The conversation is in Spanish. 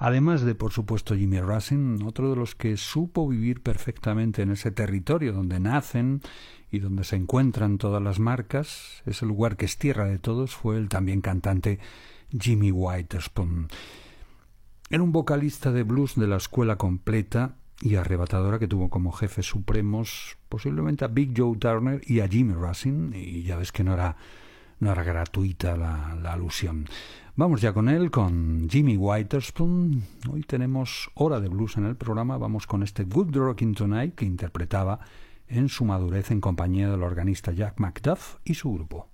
Además de, por supuesto, Jimmy Russin, otro de los que supo vivir perfectamente en ese territorio donde nacen y donde se encuentran todas las marcas, ese lugar que es tierra de todos, fue el también cantante Jimmy Witherspoon. Era un vocalista de blues de la escuela completa y arrebatadora que tuvo como jefes supremos posiblemente a Big Joe Turner y a Jimmy Russin, y ya ves que no era gratuita la alusión. Vamos ya con él, con Jimmy Witherspoon. Hoy tenemos hora de blues en el programa. Vamos con este Good Rockin' Tonight que interpretaba en su madurez en compañía del organista Jack McDuff y su grupo.